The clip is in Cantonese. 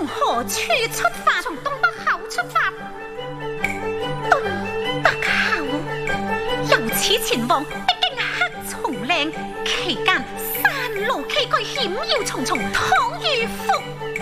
何處出發？從東北口出發。東北口，由此前往必經黑松嶺，期間山路崎嶇險要重重，倘遇伏